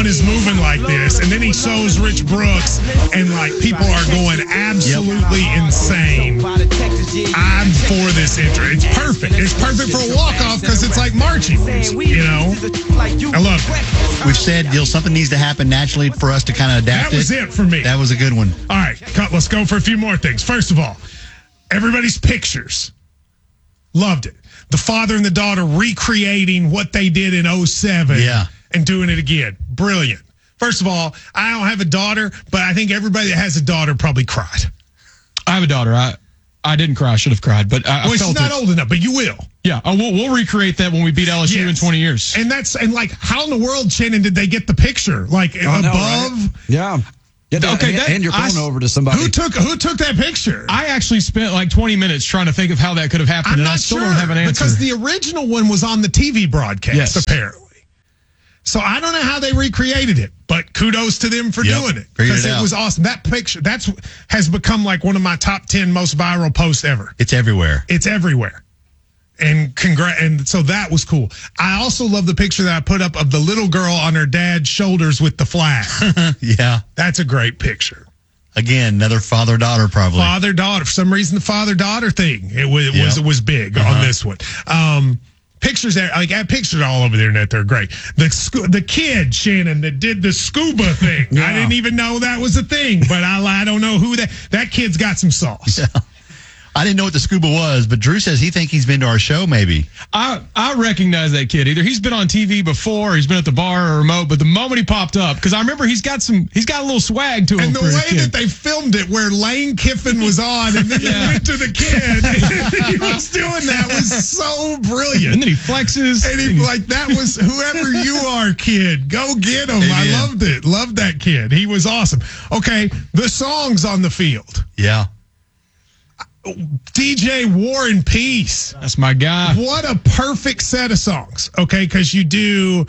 everyone is moving like this, and then he shows Rich Brooks, and like people are going absolutely insane. I'm for this intro. It's perfect. It's perfect for a walk-off because it's like marching music, you know? I love it. We've said, something needs to happen naturally for us to kind of adapt. That was it for me. That was a good one. All right, let's go for a few more things. First of all, everybody's pictures. Loved it. The father and the daughter recreating what they did in 2007 and doing it again. Brilliant. First of all, I don't have a daughter, but I think everybody that has a daughter probably cried. I have a daughter. I didn't cry. I should have cried, but I felt she's not old enough, but you will. Yeah, we'll recreate that when we beat LSU in 20 years. And how in the world, Shannon, did they get the picture? Like above? Right? Yeah. Hand your phone over to somebody. Who took that picture? I actually spent like 20 minutes trying to think of how that could have happened, and I still don't have an answer. Because the original one was on the TV broadcast, apparently. So I don't know how they recreated it, but kudos to them for doing it. Because it was awesome. That picture, has become like one of my top 10 most viral posts ever. It's everywhere. It's everywhere. And so that was cool. I also love the picture that I put up of the little girl on her dad's shoulders with the flag. Yeah. That's a great picture. Again, another father-daughter probably. Father-daughter. For some reason, the father-daughter thing, it was big on this one. Pictures there, I got pictures all over the internet. They're great. The kid, Shannon, that did the scuba thing. I didn't even know that was a thing, but I don't know who that kid's got some sauce. Yeah. I didn't know what the scuba was, but Drew says he thinks he's been to our show maybe. I recognize that kid. Either he's been on TV before, or he's been at the bar or remote, but the moment he popped up, because I remember he's got a little swag to him. And the way that they filmed it, where Lane Kiffin was on, and then they went to the kid, and he was doing that was so brilliant. And then he flexes. And that was whoever you are, kid. Go get him. I loved it. Loved that kid. He was awesome. Okay, the songs on the field. Yeah. DJ War and Peace. That's my guy. What a perfect set of songs. Okay, because you do,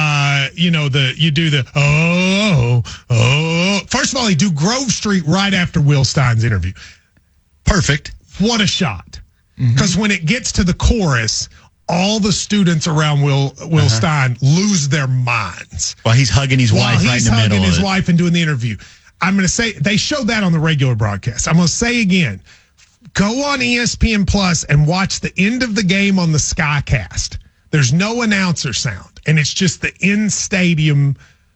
First of all, you do Grove Street right after Will Stein's interview. Perfect. What a shot. Because when it gets to the chorus, all the students around Will Stein lose their minds. While he's hugging his wife right in the middle of it. He's hugging his wife and doing the interview. I'm going to say, they showed that on the regular broadcast. I'm going to say again, go on ESPN Plus and watch the end of the game on the Skycast. There's no announcer sound, and it's just the in-stadium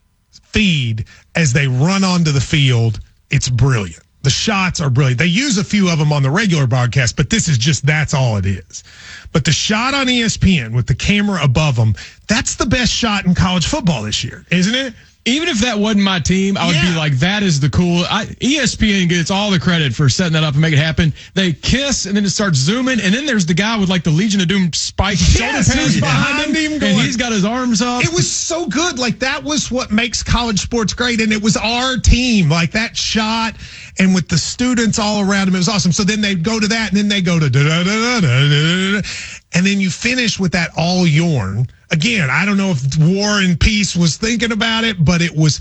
feed as they run onto the field. It's brilliant. The shots are brilliant. They use a few of them on the regular broadcast, but that's all it is. But the shot on ESPN with the camera above them, that's the best shot in college football this year, isn't it? Even if that wasn't my team, I would be like, that is the cool. ESPN gets all the credit for setting that up and making it happen. They kiss, and then it starts zooming, and then there's the guy with like the Legion of Doom spike shoulder pads behind him, and he's got his arms up. It was so good. Like, that was what makes college sports great, and it was our team. Like, that shot, and with the students all around him, it was awesome. So then they go to that, and then they go to da-da-da-da-da-da-da, and then you finish with that all Yorn. Again, I don't know if War and Peace was thinking about it, but it was,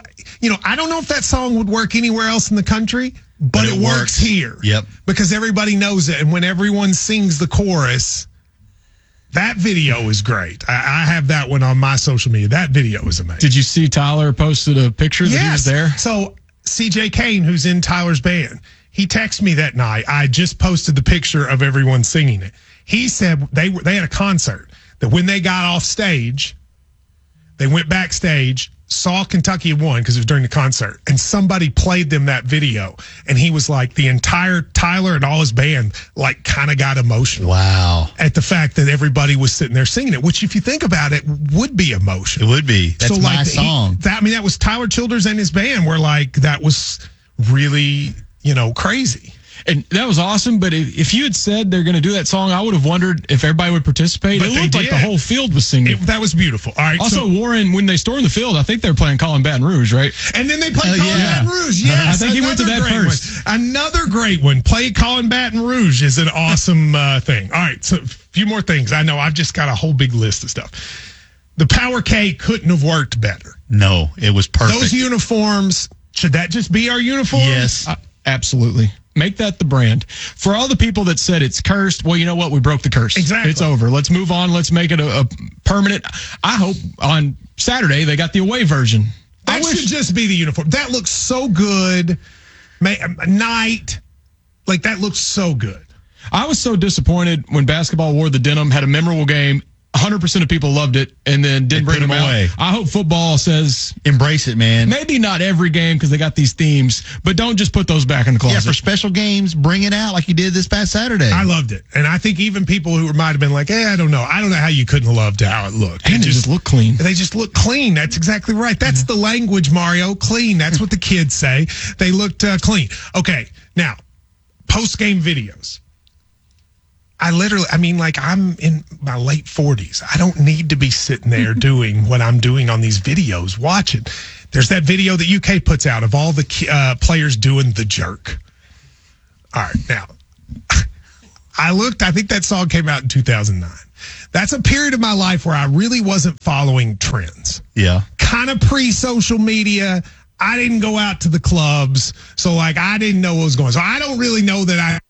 I don't know if that song would work anywhere else in the country, but it works here. Yep. Because everybody knows it. And when everyone sings the chorus, that video is great. I have that one on my social media. That video is amazing. Did you see Tyler posted a picture that he was there? So CJ Kane, who's in Tyler's band, he texted me that night. I just posted the picture of everyone singing it. He said they had a concert. That when they got off stage, they went backstage, saw Kentucky had won because it was during the concert, and somebody played them that video. And he was like, the entire Tyler and all his band, like, kind of got emotional. Wow. At the fact that everybody was sitting there singing it, which, if you think about it, would be emotional. It would be. That's my song. That was Tyler Childers and his band were like, that was really, crazy. And that was awesome, but if you had said they're going to do that song, I would have wondered if everybody would participate. But it looked like the whole field was singing. That was beautiful. All right. Also, Warren, when they stormed the field, I think they were playing Calling Baton Rouge, right? And then they played Calling Baton Rouge. Yes, I think he went to that first. Another great one. Play Calling Baton Rouge is an awesome thing. All right, so a few more things. I know I've just got a whole big list of stuff. The Power K couldn't have worked better. No, it was perfect. Those uniforms, should that just be our uniform? Yes. Absolutely. Make that the brand. For all the people that said it's cursed, well, you know what? We broke the curse. Exactly. It's over. Let's move on. Let's make it a permanent. I hope on Saturday they got the away version. That should just be the uniform. That looks so good. Night. Like, that looks so good. I was so disappointed when basketball wore the denim, had a memorable game. 100% of people loved it, and then didn't bring them away. I hope football says embrace it, man. Maybe not every game because they got these themes, but don't just put those back in the closet. Yeah, for special games, bring it out like you did this past Saturday. I loved it, and I think even people who might have been like, I don't know how you couldn't have loved how it looked. And they just look clean. They just look clean. That's exactly right. That's the language, Mario. Clean. That's what the kids say. They looked clean. Okay, now post-game videos. I'm in my late 40s. I don't need to be sitting there doing what I'm doing on these videos, watching. There's that video that UK puts out of all the players doing the jerk. All right, now, I think that song came out in 2009. That's a period of my life where I really wasn't following trends. Yeah. Kind of pre-social media. I didn't go out to the clubs, so I didn't know what was going on. So I don't really know that I